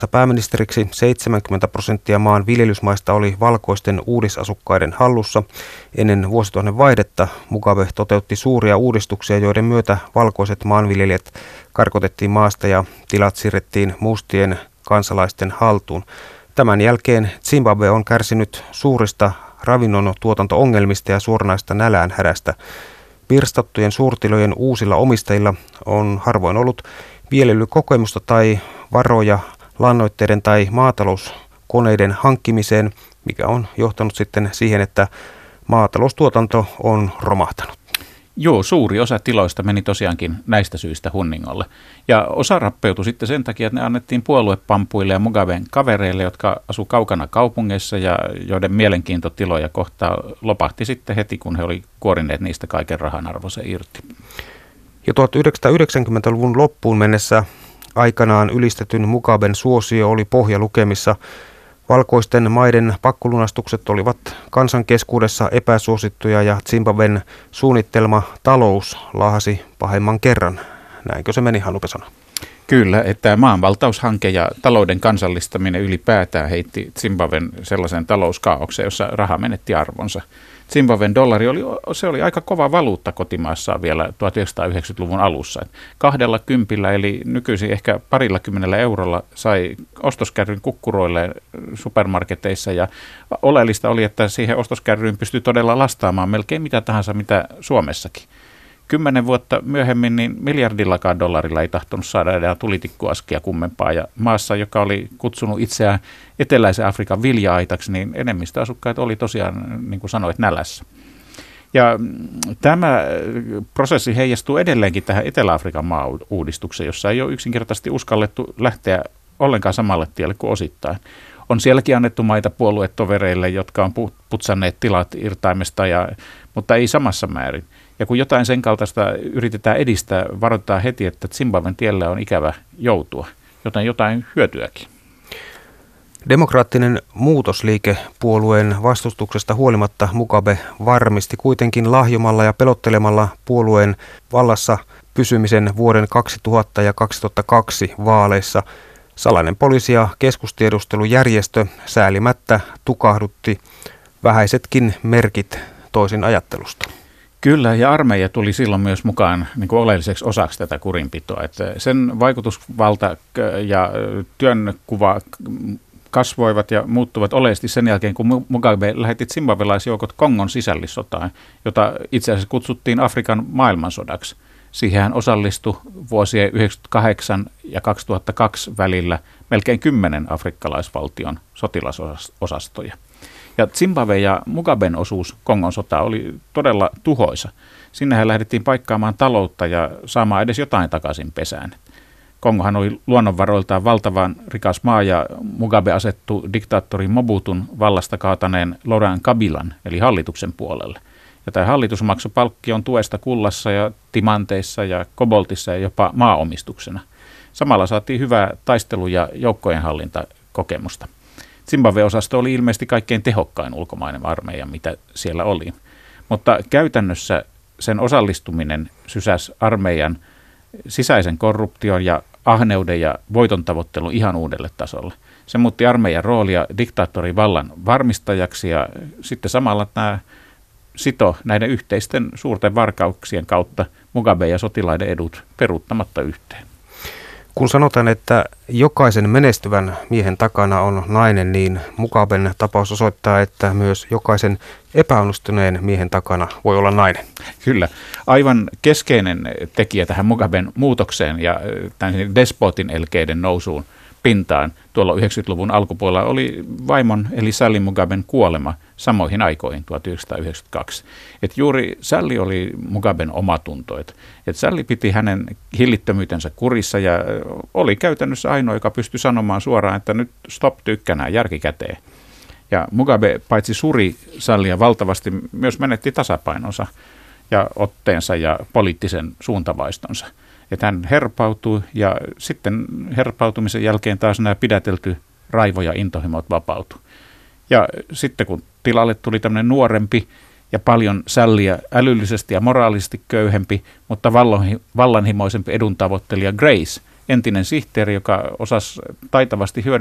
Pääministeriksi 70% maan viljelysmaista oli valkoisten uudisasukkaiden hallussa. Ennen vuosituhannen vaihdetta Mugabe toteutti suuria uudistuksia, joiden myötä valkoiset maanviljelijät karkotettiin maasta ja tilat siirrettiin mustien kansalaisten haltuun. Tämän jälkeen Zimbabwe on kärsinyt suurista ravinnon tuotanto-ongelmista ja suoranaista nälänhädästä. Pirstattujen suurtilojen uusilla omistajilla on harvoin ollut viljelykokemusta tai varoja lannoitteiden tai maatalouskoneiden hankkimiseen, mikä on johtanut sitten siihen, että maataloustuotanto on romahtanut. Joo, suuri osa tiloista meni tosiaankin näistä syistä hunningolle. Ja osa rappeutui sitten sen takia, että ne annettiin puoluepampuille ja Mugaben kavereille, jotka asuu kaukana kaupungeissa ja joiden mielenkiinto tiloja kohtaa lopahti sitten heti, kun he oli kuorineet niistä kaiken rahan arvonsa irti. Jo 1990-luvun loppuun mennessä aikanaan ylistetyn Mugaben suosio oli pohjalukemissa. Valkoisten maiden pakkolunastukset olivat kansan keskuudessa epäsuosittuja ja Zimbabwen suunnittelema talous laahasi pahemman kerran. Näinkö se meni, Hannu Pesonen? Kyllä, että maanvaltaushanke ja talouden kansallistaminen ylipäätään heitti Zimbabwen sellaisen talouskaaokseen, jossa raha menetti arvonsa. Zimbabwen dollari oli aika kova valuutta kotimaassaan vielä 1990-luvun alussa. 20 eli nykyisin ehkä 20 eurolla sai ostoskärryn kukkuroille supermarketeissa ja oleellista oli, että siihen ostoskärryyn pystyi todella lastaamaan melkein mitä tahansa mitä Suomessakin. 10 vuotta myöhemmin niin miljardillakaan dollarilla ei tahtonut saada enää tulitikkuaskia kummempaa ja maassa, joka oli kutsunut itseään eteläisen Afrikan vilja-aitaksi, niin enemmistö asukkaita oli tosiaan, niin kuin sanoit, nälässä. Ja tämä prosessi heijastuu edelleenkin tähän Etelä-Afrikan maa-uudistukseen, jossa ei ole yksinkertaisesti uskallettu lähteä ollenkaan samalle tielle kuin osittain. On sielläkin annettu maita puoluetovereille, jotka on putsanneet tilat irtaimesta, mutta ei samassa määrin. Ja kun jotain sen kaltaista yritetään edistää, varoitetaan heti, että Zimbabwen tiellä on ikävä joutua, joten jotain hyötyäkin. Demokraattinen muutosliike puolueen vastustuksesta huolimatta Mugabe varmisti kuitenkin lahjomalla ja pelottelemalla puolueen vallassa pysymisen vuoden 2000 ja 2002 vaaleissa. Salainen poliisi ja keskustiedustelujärjestö säälimättä tukahdutti vähäisetkin merkit toisin ajattelusta. Kyllä, ja armeija tuli silloin myös mukaan niin kuin oleelliseksi osaksi tätä kurinpitoa. Että sen vaikutusvalta ja työnkuva kasvoivat ja muuttuvat oleellisesti sen jälkeen, kun Mugabe lähetti zimbabwelaisjoukot Kongon sisällissotaan, jota itse asiassa kutsuttiin Afrikan maailmansodaksi. Siihen hän osallistui vuosien 1998 ja 2002 välillä melkein 10 afrikkalaisvaltion sotilasosastoja. Ja Zimbabwe ja Mugaben osuus Kongon sotaa oli todella tuhoisa. Sinnehän lähdettiin paikkaamaan taloutta ja saamaan edes jotain takaisin pesään. Kongohan oli luonnonvaroiltaan valtavan rikas maa ja Mugabe asettui diktaattori Mobutun vallasta kaataneen Laurent Kabilan eli hallituksen puolelle. Ja tämä hallitus maksoi palkkion tuesta kullassa ja timanteissa ja koboltissa ja jopa maaomistuksena. Samalla saatiin hyvää taistelu- ja joukkojenhallintakokemusta. Zimbabwe-osasto oli ilmeisesti kaikkein tehokkain ulkomainen armeija, mitä siellä oli. Mutta käytännössä sen osallistuminen sysäsi armeijan sisäisen korruption ja ahneuden ja voiton tavoittelun ihan uudelle tasolle. Se muutti armeijan roolia diktaattorin vallan varmistajaksi ja sitten samalla tämä sito näiden yhteisten suurten varkauksien kautta Mugabe ja sotilaiden edut peruuttamatta yhteen. Kun sanotaan, että jokaisen menestyvän miehen takana on nainen, niin Mugaben tapaus osoittaa, että myös jokaisen epäonnistuneen miehen takana voi olla nainen. Kyllä. Aivan keskeinen tekijä tähän Mugaben muutokseen ja tämän despotin elkeiden nousuun pintaan tuolla 90-luvun alkupuolella oli vaimon eli Sally Mugaben kuolema samoihin aikoihin 1992. Et juuri Sally oli Mugaben omatunto. Et Sally piti hänen hillittömyytensä kurissa ja oli käytännössä ainoa, joka pystyi sanomaan suoraan, että nyt stop tykkänään järkikäteen. Ja Mugabe paitsi suri Sallya valtavasti, myös menetti tasapainonsa ja otteensa ja poliittisen suuntavaistonsa. Että hän herpautui ja sitten herpautumisen jälkeen taas nämä pidätelty raivo ja intohimot vapautui. Ja sitten kun tilalle tuli tämmöinen nuorempi ja paljon Sallyä älyllisesti ja moraalisesti köyhempi, mutta vallanhimoisempi eduntavoittelija Grace, entinen sihteeri, joka osasi taitavasti